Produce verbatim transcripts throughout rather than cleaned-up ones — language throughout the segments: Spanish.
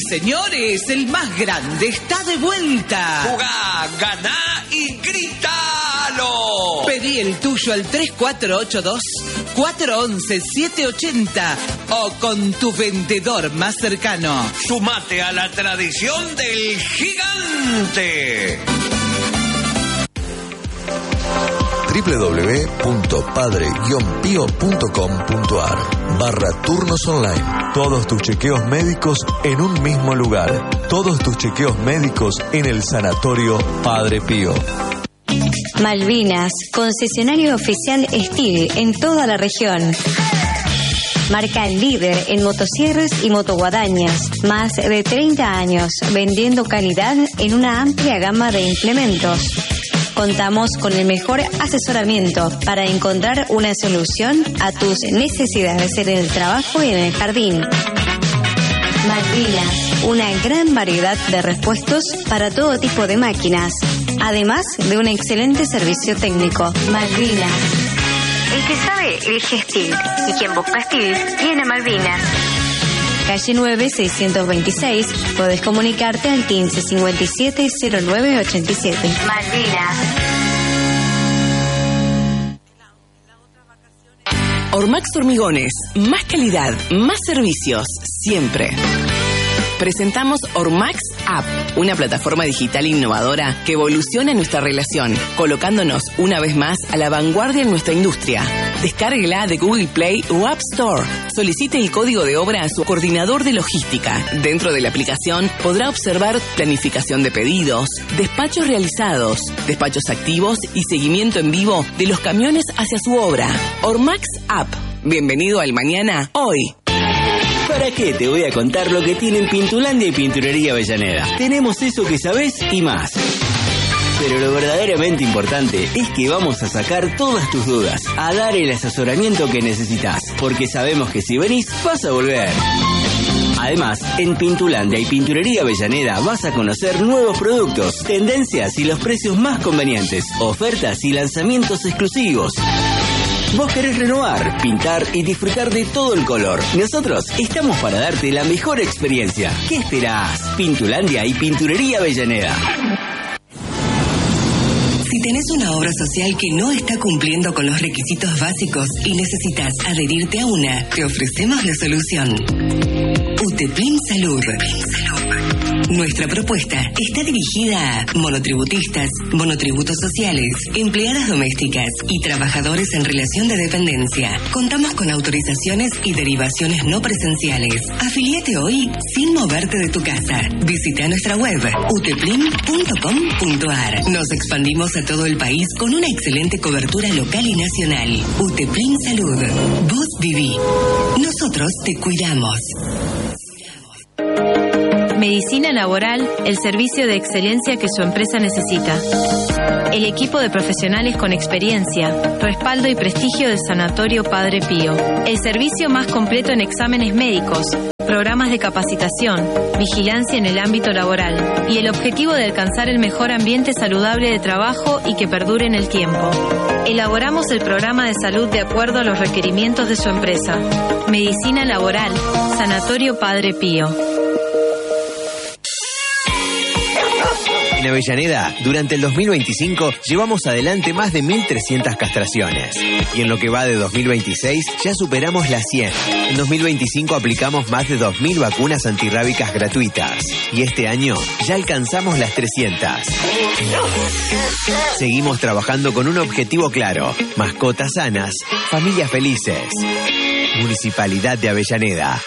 señores, el más grande está de vuelta. Jugá, ganá y grítalo. Pedí el tuyo al tres cuatro ocho dos, cuatro once, siete ochenta o con tu vendedor más cercano. Sumate a la tradición del gigante. doble u doble u doble u punto padre guion pío punto com punto a r barra turnos online. Todos tus chequeos médicos en un mismo lugar. Todos tus chequeos médicos en el Sanatorio Padre Pío. Malvinas, concesionario oficial Steel en toda la región. Marca líder en motosierras y motoguadañas. Más de treinta años vendiendo calidad en una amplia gama de implementos. Contamos con el mejor asesoramiento para encontrar una solución a tus necesidades en el trabajo y en el jardín. Malvinas, una gran variedad de repuestos para todo tipo de máquinas, además de un excelente servicio técnico. Malvinas. El que sabe elige Steel y quien busca Steel viene a Malvinas. Calle nueve, seiscientos veintiséis. Podés comunicarte al quince cincuenta y siete cero nueve ochenta y siete. Malvinas. Ormax Hormigones. Más calidad, más servicios, siempre. Presentamos Ormax App, una plataforma digital innovadora que evoluciona nuestra relación, colocándonos una vez más a la vanguardia en nuestra industria. Descárguela de Google Play o App Store. Solicite el código de obra a su coordinador de logística. Dentro de la aplicación podrá observar planificación de pedidos, despachos realizados, despachos activos y seguimiento en vivo de los camiones hacia su obra. Ormax App. Bienvenido al mañana, hoy. ¿Para qué te voy a contar lo que tienen Pintulandia y Pinturería Avellaneda? Tenemos eso que sabés y más. Pero lo verdaderamente importante es que vamos a sacar todas tus dudas, a dar el asesoramiento que necesitas, porque sabemos que si venís, vas a volver. Además, en Pintulandia y Pinturería Avellaneda vas a conocer nuevos productos, tendencias y los precios más convenientes, ofertas y lanzamientos exclusivos. Vos querés renovar, pintar y disfrutar de todo el color. Nosotros estamos para darte la mejor experiencia. ¿Qué esperás? Pintulandia y Pinturería Avellaneda. Si tenés una obra social que no está cumpliendo con los requisitos básicos y necesitas adherirte a una, te ofrecemos la solución. Uteplin Salud. Nuestra propuesta está dirigida a monotributistas, monotributos sociales, empleadas domésticas y trabajadores en relación de dependencia. Contamos con autorizaciones y derivaciones no presenciales. Afiliate hoy sin moverte de tu casa. Visita nuestra web uteplin punto com punto a r. Nos expandimos a todo el país con una excelente cobertura local y nacional. Uteplin Salud. Vos viví. Nosotros te cuidamos. Medicina laboral, el servicio de excelencia que su empresa necesita. El equipo de profesionales con experiencia, respaldo y prestigio del Sanatorio Padre Pío. El servicio más completo en exámenes médicos, programas de capacitación, vigilancia en el ámbito laboral y el objetivo de alcanzar el mejor ambiente saludable de trabajo y que perdure en el tiempo. Elaboramos el programa de salud de acuerdo a los requerimientos de su empresa. Medicina laboral, Sanatorio Padre Pío. En Avellaneda, durante el dos mil veinticinco, llevamos adelante más de mil trescientas castraciones. Y en lo que va de dos mil veintiséis, ya superamos las cien. En dos mil veinticinco aplicamos más de dos mil vacunas antirrábicas gratuitas. Y este año, ya alcanzamos las trescientas. Seguimos trabajando con un objetivo claro: mascotas sanas, familias felices. Municipalidad de Avellaneda.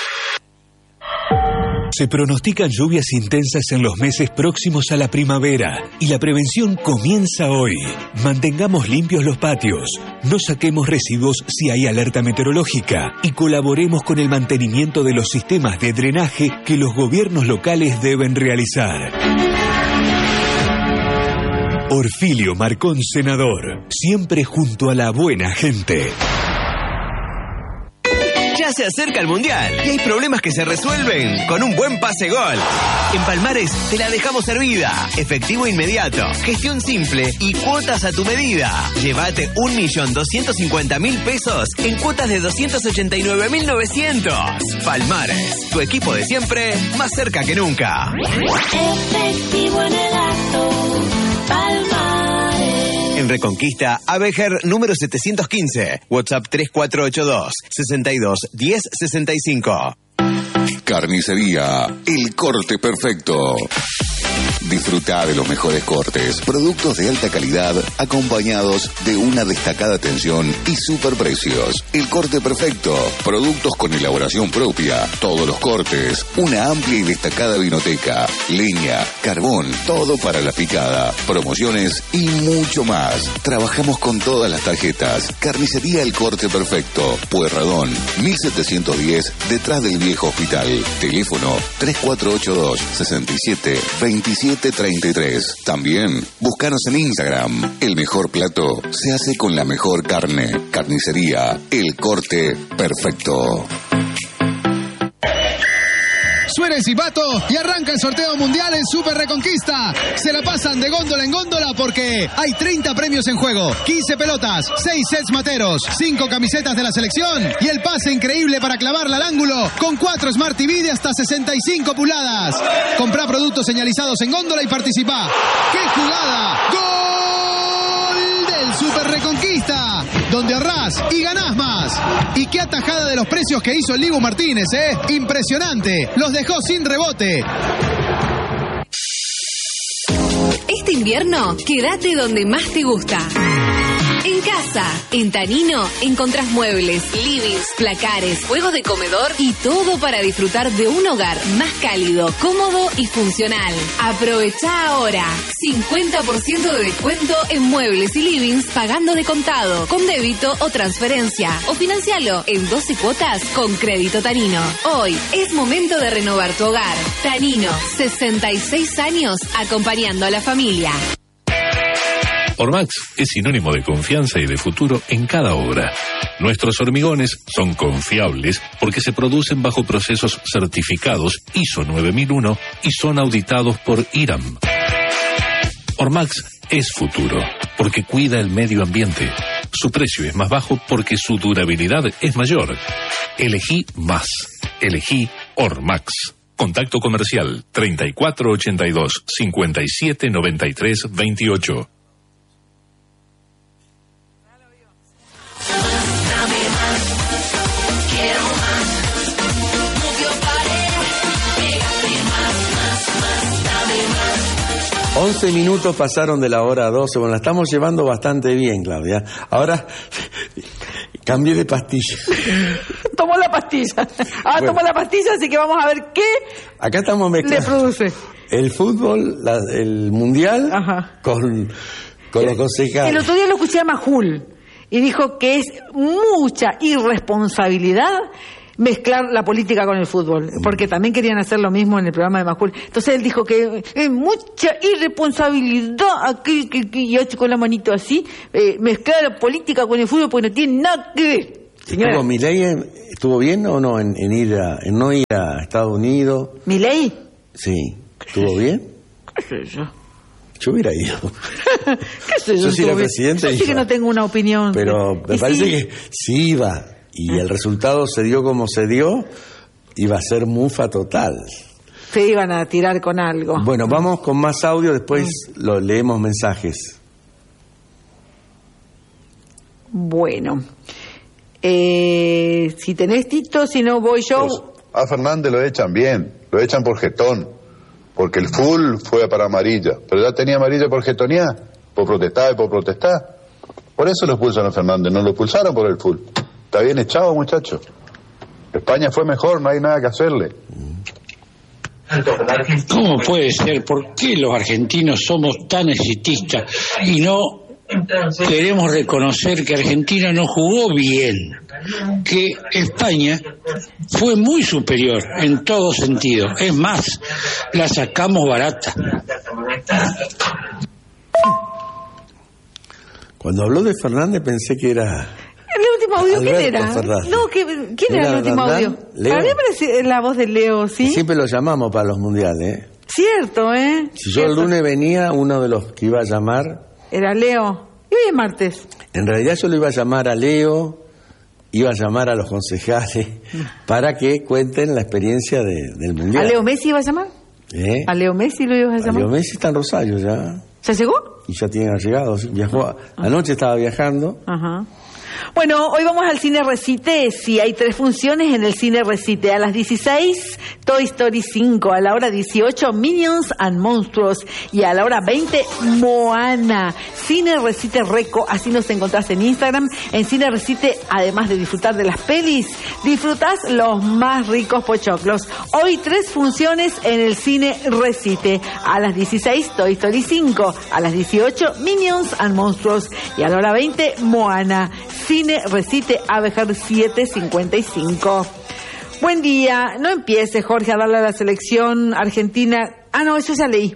Se pronostican lluvias intensas en los meses próximos a la primavera y la prevención comienza hoy. Mantengamos limpios los patios, no saquemos residuos si hay alerta meteorológica y colaboremos con el mantenimiento de los sistemas de drenaje que los gobiernos locales deben realizar. Orfilio Marcón, senador, siempre junto a la buena gente. Ya Ya se acerca el Mundial y hay problemas que se resuelven con un buen pase gol. En Palmares te la dejamos servida. Efectivo inmediato, gestión simple y cuotas a tu medida. Llévate un millón doscientos cincuenta mil pesos en cuotas de doscientos ochenta y nueve mil novecientos. Palmares, tu equipo de siempre, más cerca que nunca. Efectivo en el acto, Palmares. En Reconquista, Abejer número setecientos quince, WhatsApp tres cuatro ocho dos, sesenta y dos, diez sesenta y cinco. Carnicería El Corte Perfecto. Disfruta de los mejores cortes, productos de alta calidad, acompañados de una destacada atención y superprecios. El Corte Perfecto, productos con elaboración propia, todos los cortes, una amplia y destacada vinoteca, leña, carbón, todo para la picada, promociones y mucho más. Trabajamos con todas las tarjetas. Carnicería El Corte Perfecto, Pueyrredón, mil setecientos diez, detrás del viejo hospital. Teléfono tres cuatro ocho dos, sesenta y siete, veintisiete treinta y tres. También, búscanos en Instagram. El mejor plato se hace con la mejor carne. Carnicería El Corte Perfecto. Suena el silbato y arranca el sorteo mundial en Super Reconquista. Se la pasan de góndola en góndola porque hay treinta premios en juego, quince pelotas, seis sets materos, cinco camisetas de la selección y el pase increíble para clavarla al ángulo con cuatro Smart T V de hasta sesenta y cinco pulgadas. Comprá productos señalizados en góndola y participá. ¡Qué jugada! ¡Gol del Super Reconquista! Donde ahorrás y ganás más. Y qué atajada de los precios que hizo el Dibu Martínez, ¿eh? Impresionante. Los dejó sin rebote. Este invierno, quédate donde más te gusta. En casa, en Tanino, encontrás muebles, livings, placares, juegos de comedor y todo para disfrutar de un hogar más cálido, cómodo y funcional. Aprovecha ahora. cincuenta por ciento de descuento en muebles y livings pagando de contado, con débito o transferencia. O financialo en doce cuotas con crédito Tanino. Hoy es momento de renovar tu hogar. Tanino, sesenta y seis años acompañando a la familia. Ormax es sinónimo de confianza y de futuro en cada obra. Nuestros hormigones son confiables porque se producen bajo procesos certificados I S O nueve mil uno y son auditados por I R A M. Ormax es futuro porque cuida el medio ambiente. Su precio es más bajo porque su durabilidad es mayor. Elegí más. Elegí Ormax. Contacto comercial treinta y cuatro ochenta y dos, cincuenta y siete noventa y tres veintiocho. once minutos pasaron de la hora doce. Bueno, la estamos llevando bastante bien, Claudia. Ahora cambié de pastilla. Tomó la pastilla. Ahora bueno. tomó la pastilla, así que vamos a ver qué Acá estamos mezclando le produce el fútbol, la, el mundial, Ajá. con, con los concejales. El otro día lo escuché a Majul y dijo que es mucha irresponsabilidad mezclar la política con el fútbol, porque también querían hacer lo mismo en el programa de Majul. Entonces él dijo que es mucha irresponsabilidad aquí, que, que, y con la manito así, eh, mezclar la política con el fútbol porque no tiene nada que ver. Señora, ¿Estuvo Milei, estuvo bien o no en, en ir a, en no ir a Estados Unidos? ¿Milei? Sí, ¿estuvo bien? ¿Qué sé yo? Yo hubiera ido. ¿Qué sé yo? Yo si era presidente yo sí que no tengo una opinión. Pero me parece sí? que sí iba. Y el resultado se dio como se dio, iba a ser mufa total. Se iban a tirar con algo. Bueno, vamos con más audio, después mm. lo leemos mensajes. Bueno, eh, si tenés Tito, si no voy yo. Pues a Fernández lo echan bien, lo echan por jetón, porque el full fue para amarilla, pero ya tenía amarilla por jetonear, por protestar y por protestar. Por eso lo expulsan a Fernández, no lo expulsaron por el full. Está bien echado, muchacho. España fue mejor, no hay nada que hacerle. ¿Cómo puede ser? ¿Por qué los argentinos somos tan exitistas y no queremos reconocer que Argentina no jugó bien? Que España fue muy superior en todo sentido. Es más, la sacamos barata. Cuando habló de Fernández pensé que era... En la último audio quién Alberto era? Ferraz. No, ¿qué- ¿quién era, ¿Era el último Dandán? audio? Leo. Para mí me parece la voz de Leo, ¿sí? Siempre lo llamamos para los mundiales, ¿eh? Cierto, ¿eh? Si yo el Cierto. lunes venía, uno de los que iba a llamar, Era Leo. Y hoy es martes. en realidad yo lo iba a llamar a Leo, iba a llamar a los concejales para que cuenten la experiencia de- del mundial. ¿A Leo Messi iba a llamar? ¿Eh? ¿A Leo Messi lo ibas a A llamar? Leo Messi está en Rosario ya, ¿Ya llegó? y ya tiene llegado. sí, Viajó, a- anoche estaba viajando. Ajá. Bueno, hoy vamos al Cine Recite. Sí, hay tres funciones en el Cine Recite. A las dieciséis, Toy Story cinco. A la hora dieciocho, Minions and Monstruos. Y a la hora veinte, Moana. Cine Recite Reco. Así nos encontrás en Instagram. En Cine Recite, además de disfrutar de las pelis, disfrutás los más ricos pochoclos. Hoy tres funciones en el Cine Recite. A las dieciséis, Toy Story cinco. A las dieciocho, Minions and Monstruos. Y a la hora veinte, Moana. Cine Recite Abejar siete cincuenta y cinco. Buen día. No empiece, Jorge, a darle a la selección argentina. Ah, no, eso ya leí.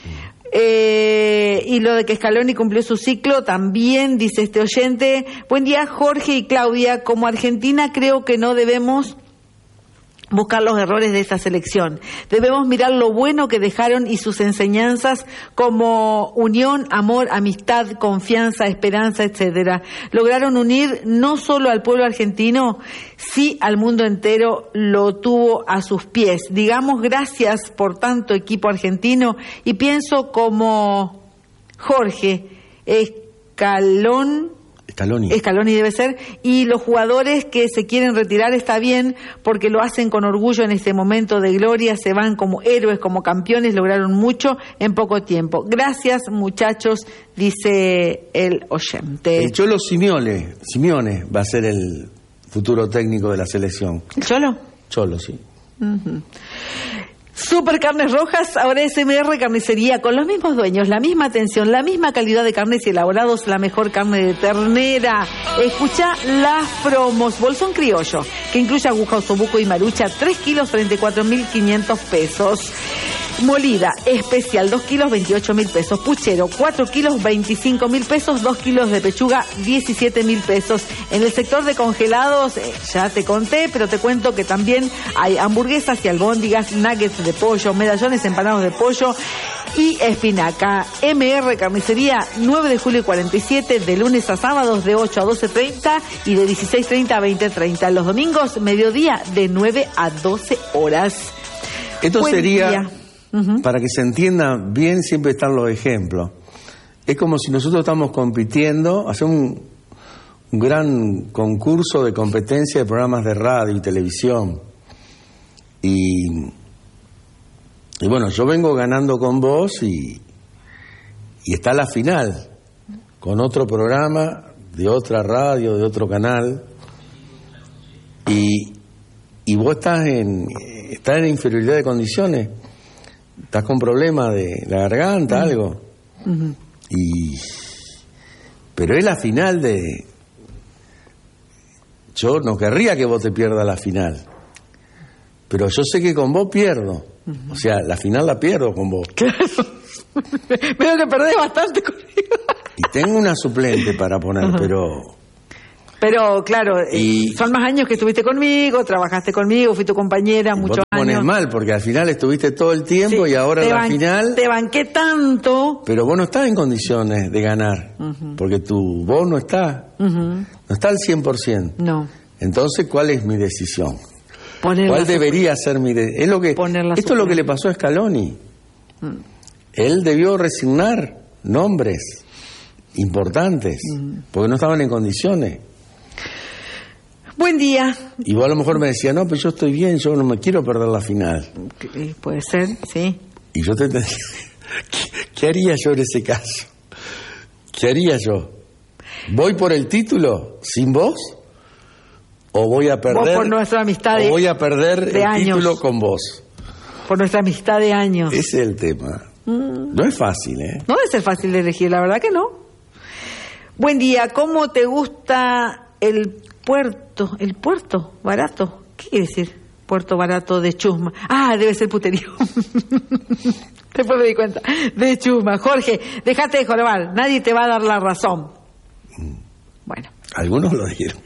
Eh, y lo de que Scaloni cumplió su ciclo también, dice este oyente. Buen día, Jorge y Claudia. Como Argentina creo que no debemos buscar los errores de esta selección. Debemos mirar lo bueno que dejaron y sus enseñanzas como unión, amor, amistad, confianza, esperanza, etcétera. Lograron unir no solo al pueblo argentino, sí al mundo entero lo tuvo a sus pies. Digamos gracias por tanto equipo argentino y pienso como Jorge Escalón Scaloni. Scaloni debe ser, y los jugadores que se quieren retirar está bien porque lo hacen con orgullo en este momento de gloria, se van como héroes, como campeones, lograron mucho en poco tiempo. Gracias muchachos, dice el oyente. El Cholo Simeone, Simeone va a ser el futuro técnico de la selección. ¿El Cholo? Cholo, sí. Uh-huh. Super Carnes Rojas, ahora S M R Carnicería, con los mismos dueños, la misma atención, la misma calidad de carnes y elaborados, la mejor carne de ternera. Escucha las promos. Bolsón criollo, que incluye aguja, osobuco y marucha, tres kilos, treinta y cuatro mil quinientos pesos. Molida, especial, dos kilos, veintiocho mil pesos. Puchero, cuatro kilos, veinticinco mil pesos. dos kilos de pechuga, diecisiete mil pesos. En el sector de congelados, eh, ya te conté, pero te cuento que también hay hamburguesas y albóndigas, nuggets de pollo, medallones empanados de pollo y espinaca. M R Carnicería, nueve de julio y cuarenta y siete, de lunes a sábados de ocho a doce treinta y de dieciséis treinta a veinte treinta. Los domingos, mediodía, de nueve a doce horas. Esto Buen sería... día. Uh-huh. Para que se entienda bien, siempre están los ejemplos. Es como si nosotros estamos compitiendo, hacemos un, un gran concurso de competencia de programas de radio y televisión. Y, y bueno, yo vengo ganando con vos y, y está la final, con otro programa, de otra radio, de otro canal. Y, y vos estás en, estás en inferioridad de condiciones. Estás con problemas de la garganta, uh-huh. algo. Uh-huh. Y pero es la final de... Yo no querría que vos te pierdas la final. Pero yo sé que con vos pierdo. Uh-huh. O sea, la final la pierdo con vos. Claro. Veo que perdés bastante conmigo. Y tengo una suplente para poner, uh-huh. pero... Pero, claro, y, son más años que estuviste conmigo, trabajaste conmigo, fui tu compañera, muchos vos te años. pones mal, porque al final estuviste todo el tiempo sí, y ahora en la ban- final... Te banqué tanto. Pero vos no estás en condiciones de ganar, uh-huh. porque tu voz no está, uh-huh. no está al cien por ciento. No. Entonces, ¿cuál es mi decisión? Ponerla ¿Cuál debería ser mi decisión? Es lo que, esto es lo que le pasó a Scaloni. Uh-huh. Él debió resignar nombres importantes, uh-huh. porque no estaban en condiciones. Buen día. Y vos a lo mejor me decía, no, pero yo estoy bien, yo no me quiero perder la final. Puede ser, sí. Y yo te decía, ¿qué, ¿qué haría yo en ese caso? ¿Qué haría yo? ¿Voy por el título sin vos? ¿O voy a perder? Vos por nuestra amistad de, o voy a perder de el años. título con vos. Por nuestra amistad de años. Ese es el tema. Mm. No es fácil, ¿eh? No debe ser fácil de elegir, la verdad que no. Buen día, ¿cómo te gusta el puerto? ¿El puerto barato? ¿Qué quiere decir? Puerto barato de Chusma. Ah, debe ser puterío. Después me di cuenta. De Chusma. Jorge, déjate de jorobar. Nadie te va a dar la razón. Bueno. Algunos lo dijeron.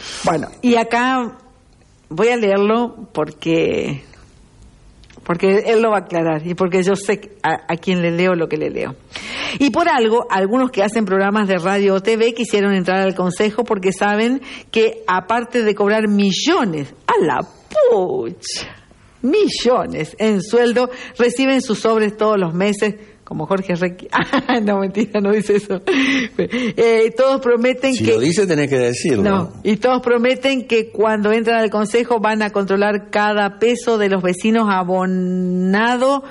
Bueno, y acá voy a leerlo porque porque él lo va a aclarar y porque yo sé a, a quién le leo lo que le leo. Y por algo, algunos que hacen programas de radio o T V quisieron entrar al consejo porque saben que aparte de cobrar millones, a la pucha, millones en sueldo, reciben sus sobres todos los meses, como Jorge Requi. Ah, no, mentira, no dice eso. Eh, todos prometen si que... Si lo dice, tenés que decirlo. No, y todos prometen que cuando entran al consejo van a controlar cada peso de los vecinos abonado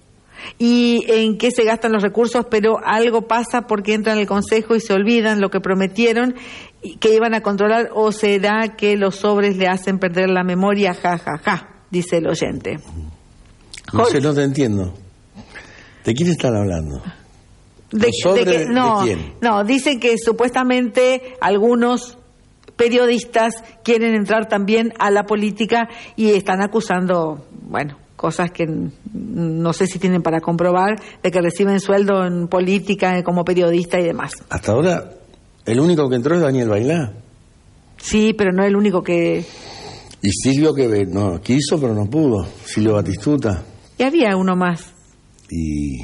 y en qué se gastan los recursos, pero algo pasa porque entran al consejo y se olvidan lo que prometieron que iban a controlar, o será que los sobres le hacen perder la memoria, ja, ja, ja, dice el oyente. No sé, no te entiendo. ¿De quién están hablando? De, sobre, de que, no, ¿de quién? No, dicen que supuestamente algunos periodistas quieren entrar también a la política y están acusando, bueno, cosas que no sé si tienen para comprobar, de que reciben sueldo en política como periodista y demás. Hasta ahora, el único que entró es Daniel Bailá. Sí, pero no el único que... Y Silvio que no quiso, pero no pudo. Silvio Batistuta. Y había uno más. Y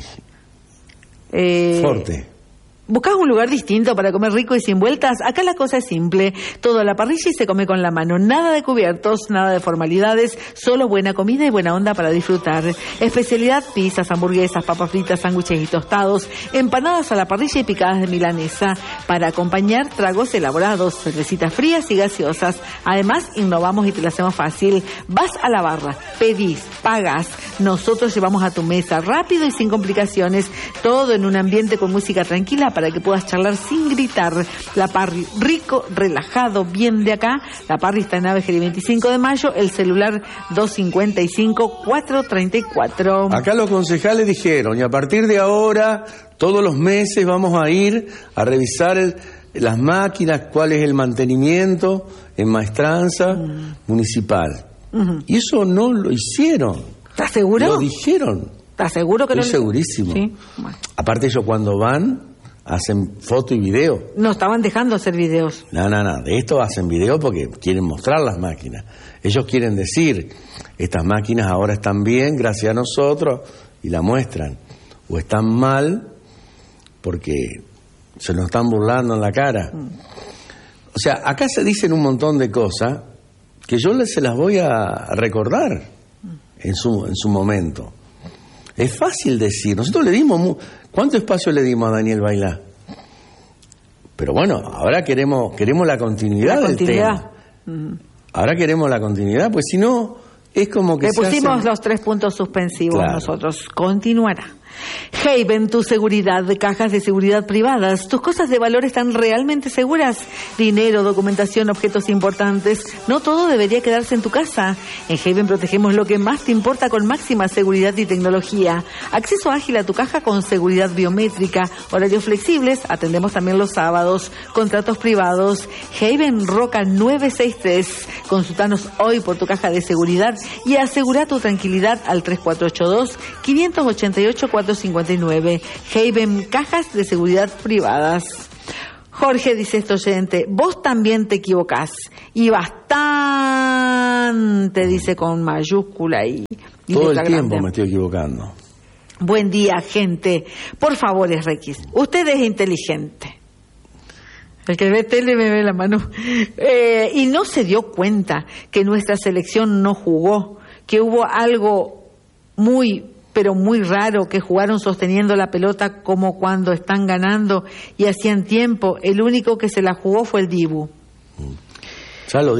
eh, Forte. ¿Buscás un lugar distinto para comer rico y sin vueltas? Acá la cosa es simple. Todo a la parrilla y se come con la mano. Nada de cubiertos, nada de formalidades. Solo buena comida y buena onda para disfrutar. Especialidad: pizzas, hamburguesas, papas fritas, sándwiches y tostados. Empanadas a la parrilla y picadas de milanesa. Para acompañar, tragos elaborados, cervecitas frías y gaseosas. Además, innovamos y te lo hacemos fácil. Vas a la barra, pedís, pagas. Nosotros llevamos a tu mesa rápido y sin complicaciones. Todo en un ambiente con música tranquila para que puedas charlar sin gritar. La Parry, rico, relajado, bien de acá. La Parry está en Avenida veinticinco de mayo, el celular dos cinco cinco, cuatro tres cuatro. Acá los concejales dijeron, y a partir de ahora, todos los meses vamos a ir a revisar el, las máquinas, cuál es el mantenimiento en maestranza mm. municipal. Uh-huh. Y eso no lo hicieron. ¿Estás seguro? Lo dijeron. ¿Estás seguro que Estoy no? segurísimo. ¿Sí? Bueno. Aparte ellos cuando van, hacen foto y video. No estaban dejando hacer videos. No, no, no. De esto hacen video porque quieren mostrar las máquinas. Ellos quieren decir, estas máquinas ahora están bien gracias a nosotros, y la muestran. O están mal porque se nos están burlando en la cara. Mm. O sea, acá se dicen un montón de cosas que yo se las voy a recordar en su, en su momento. Es fácil decir. Nosotros le dimos... ¿Cuánto espacio le dimos a Daniel Bailá? Pero bueno, ahora queremos queremos la continuidad, la continuidad. del tema. Uh-huh. Ahora queremos la continuidad, pues si no, es como que... Le pusimos hacen... los tres puntos suspensivos claro. nosotros. Continuará. Haven, tu seguridad, de cajas de seguridad privadas. Tus cosas de valor están realmente seguras. Dinero, documentación, objetos importantes. No todo debería quedarse en tu casa. En Haven protegemos lo que más te importa con máxima seguridad y tecnología. Acceso ágil a tu caja con seguridad biométrica. Horarios flexibles. Atendemos también los sábados. Contratos privados. Haven Roca nueve seis tres. Consultanos hoy por tu caja de seguridad y asegura tu tranquilidad al tres cuatro ocho dos, cinco ocho ocho, cuatro cinco nueve. Haven, cajas de seguridad privadas. Jorge, dice este oyente, vos también te equivocás. Y bastante, dice con mayúscula y, y todo el letra tiempo grande. Me estoy equivocando. Buen día, gente. Por favor, es Requis. Usted es inteligente. El que ve tele me ve la mano. Eh, y no se dio cuenta que nuestra selección no jugó, que hubo algo muy... pero muy raro, que jugaron sosteniendo la pelota como cuando están ganando y hacían tiempo. El único que se la jugó fue el Dibu. Ya lo